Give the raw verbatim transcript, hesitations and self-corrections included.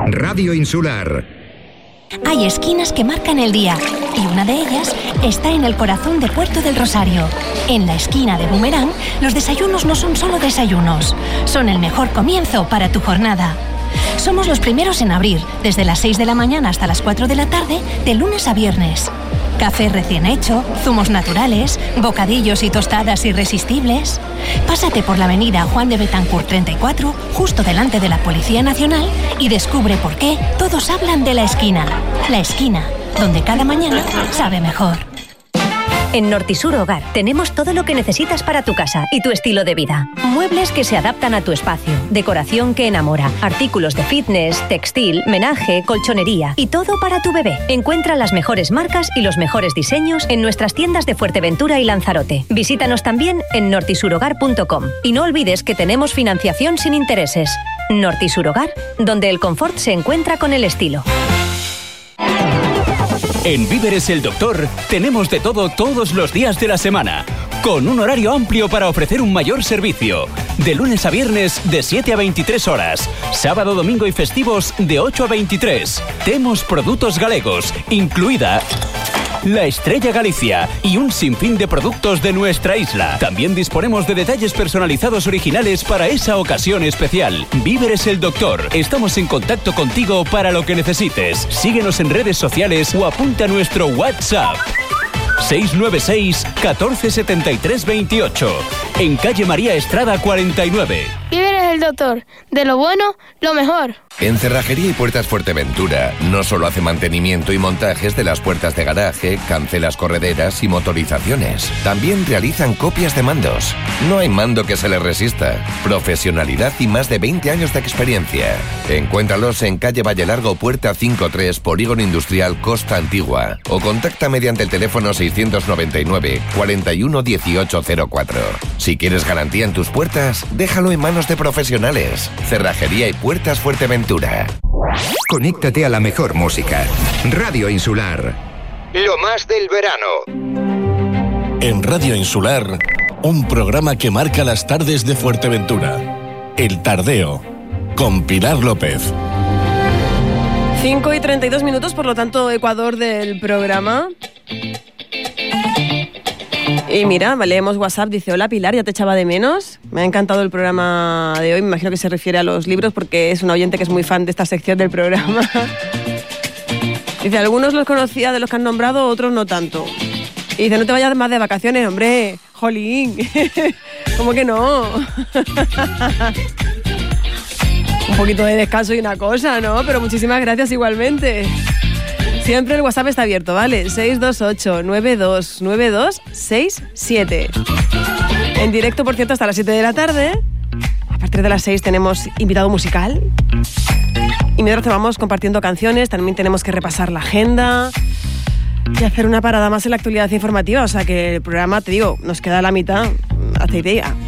Radio Insular. Hay esquinas que marcan el día y una de ellas está en el corazón de Puerto del Rosario. En la esquina de Boomerang, los desayunos no son solo desayunos, son el mejor comienzo para tu jornada. Somos los primeros en abrir, desde las seis de la mañana hasta las cuatro de la tarde, de lunes a viernes. Café recién hecho, zumos naturales, bocadillos y tostadas irresistibles. Pásate por la avenida Juan de Betancourt treinta y cuatro, justo delante de la Policía Nacional, y descubre por qué todos hablan de la esquina. La esquina, donde cada mañana sabe mejor. En Nortisur Hogar tenemos todo lo que necesitas para tu casa y tu estilo de vida. Muebles que se adaptan a tu espacio, decoración que enamora, artículos de fitness, textil, menaje, colchonería y todo para tu bebé. Encuentra las mejores marcas y los mejores diseños en nuestras tiendas de Fuerteventura y Lanzarote. Visítanos también en nortisurhogar punto com y no olvides que tenemos financiación sin intereses. Nortisur Hogar, donde el confort se encuentra con el estilo. En Víveres El Doctor tenemos de todo todos los días de la semana, con un horario amplio para ofrecer un mayor servicio. De lunes a viernes de siete a veintitrés horas, sábado, domingo y festivos de ocho a veintitrés. Temos productos galegos, incluida la Estrella Galicia y un sinfín de productos de nuestra isla. También disponemos de detalles personalizados originales para esa ocasión especial. Víveres El Doctor. Estamos en contacto contigo para lo que necesites. Síguenos en redes sociales o apunta a nuestro WhatsApp. seis nueve seis, catorce setenta y tres veintiocho. En calle María Estrada cuarenta y nueve. Víveres El Doctor. De lo bueno, lo mejor. En Cerrajería y Puertas Fuerteventura no solo hace mantenimiento y montajes de las puertas de garaje, cancelas correderas y motorizaciones. También realizan copias de mandos. No hay mando que se les resista. Profesionalidad y más de veinte años de experiencia. Encuéntralos en calle Valle Largo, puerta cincuenta y tres, Polígono Industrial Costa Antigua. O contacta mediante el teléfono seiscientos noventa y nueve, cuarenta y uno, dieciocho cero cuatro. Si quieres garantía en tus puertas, déjalo en manos de profesionales. Cerrajería y Puertas Fuerteventura. Conéctate a la mejor música. Radio Insular. Lo más del verano. En Radio Insular, un programa que marca las tardes de Fuerteventura. El Tardeo, con Pilar López. cinco y treinta y dos minutos, por lo tanto, Ecuador del programa. Y mira, leemos WhatsApp, dice: hola Pilar, ya te echaba de menos. Me ha encantado el programa de hoy, me imagino que se refiere a los libros porque es un oyente que es muy fan de esta sección del programa. Dice: algunos los conocía de los que han nombrado, otros no tanto. Y dice: no te vayas más de vacaciones, hombre, jolín. ¿Cómo que no? Un poquito de descanso y una cosa, ¿no? Pero muchísimas gracias igualmente. Siempre el WhatsApp está abierto, ¿vale? seis dos ocho, nueve dos nueve dos seis siete. En directo, por cierto, hasta las siete de la tarde. A partir de las seis tenemos invitado musical. Y mientras te vamos compartiendo canciones, también tenemos que repasar la agenda y hacer una parada más en la actualidad informativa. O sea que el programa, te digo, nos queda a la mitad. Hazte idea.